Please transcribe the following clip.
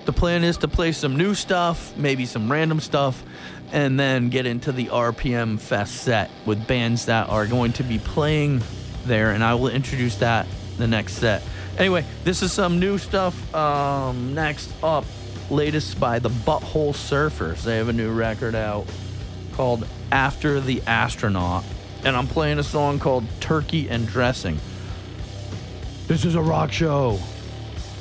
The plan is to play some new stuff, maybe some random stuff, and then get into the RPM Fest set with bands that are going to be playing there, and I will introduce that the next set. Anyway, this is some new stuff. Next up, latest by the Butthole Surfers. They have a new record out called After the Astronaut, and I'm playing a song called Turkey and Dressing. This is a rock show.